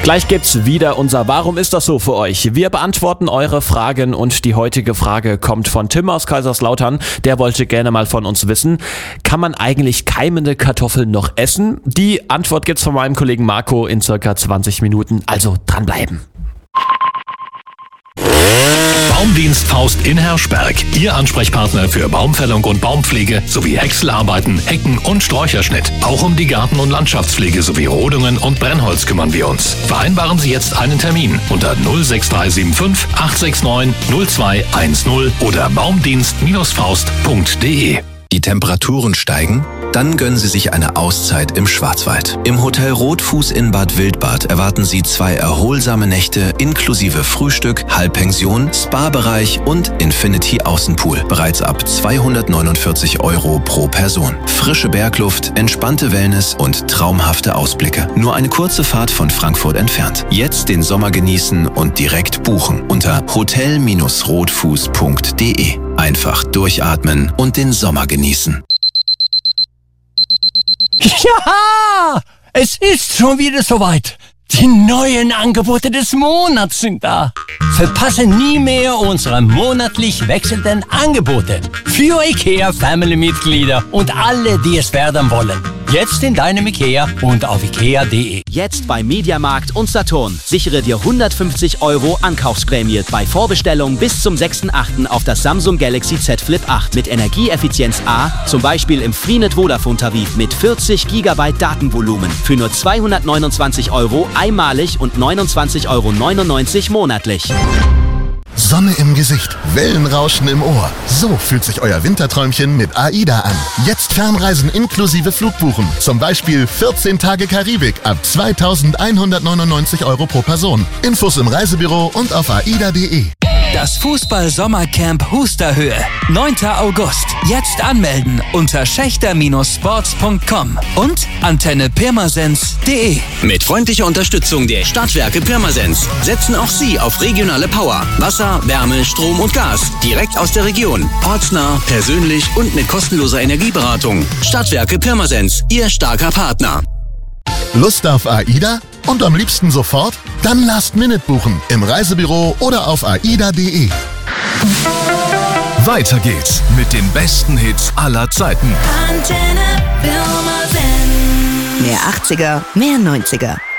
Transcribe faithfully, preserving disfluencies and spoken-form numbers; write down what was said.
Gleich gibt's wieder unser Warum ist das so für euch? Wir beantworten eure Fragen und die heutige Frage kommt von Tim aus Kaiserslautern. Der wollte gerne mal von uns wissen, kann man eigentlich keimende Kartoffeln noch essen? Die Antwort gibt's von meinem Kollegen Marco in circa zwanzig Minuten, also dranbleiben. Baumdienst Faust in Herschberg. Ihr Ansprechpartner für Baumfällung und Baumpflege sowie Häckselarbeiten, Hecken- und Sträucherschnitt. Auch um die Garten- und Landschaftspflege sowie Rodungen und Brennholz kümmern wir uns. Vereinbaren Sie jetzt einen Termin unter null sechs drei sieben fünf acht sechs neun null zwei eins null oder baumdienst faust punkt de. Die Temperaturen steigen? Dann gönnen Sie sich eine Auszeit im Schwarzwald. Im Hotel Rotfuß in Bad Wildbad erwarten Sie zwei erholsame Nächte inklusive Frühstück, Halbpension, Spa-Bereich und Infinity Außenpool. Bereits ab zweihundertneunundvierzig Euro pro Person. Frische Bergluft, entspannte Wellness und traumhafte Ausblicke. Nur eine kurze Fahrt von Frankfurt entfernt. Jetzt den Sommer genießen und direkt buchen unter hotel rotfuß punkt de. Einfach durchatmen und den Sommer genießen. Ja, es ist schon wieder soweit. Die neuen Angebote des Monats sind da. Verpasse nie mehr unsere monatlich wechselnden Angebote für IKEA Family-Mitglieder und alle, die es werden wollen. Jetzt in deinem IKEA und auf ikea punkt de. Jetzt bei Mediamarkt und Saturn. Sichere dir hundertfünfzig Euro Ankaufsprämie bei Vorbestellung bis zum sechsten achten auf das Samsung Galaxy Z Flip acht mit Energieeffizienz A, zum Beispiel im Freenet Vodafone Tarif mit vierzig Gigabyte Datenvolumen für nur zweihundertneunundzwanzig Euro einmalig und neunundzwanzig Euro neunundneunzig monatlich. Sonne im Gesicht, Wellenrauschen im Ohr. So fühlt sich euer Winterträumchen mit AIDA an. Jetzt Fernreisen inklusive Flugbuchen. Zum Beispiel vierzehn Tage Karibik ab zweitausendeinhundertneunundneunzig Euro pro Person. Infos im Reisebüro und auf aida punkt de. Das Fußball-Sommercamp Husterhöhe. neunter August. Jetzt anmelden unter schächter Sports punkt com und antenne pirmasens punkt de. Mit freundlicher Unterstützung der Stadtwerke Pirmasens setzen auch Sie auf regionale Power. Wasser, Wärme, Strom und Gas. Direkt aus der Region. Ortsnah, persönlich und mit kostenloser Energieberatung. Stadtwerke Pirmasens. Ihr starker Partner. Lust auf AIDA? Und am liebsten sofort? Dann Last Minute buchen im Reisebüro oder auf aida punkt de. Weiter geht's mit den besten Hits aller Zeiten. Mehr achtziger, mehr neunziger.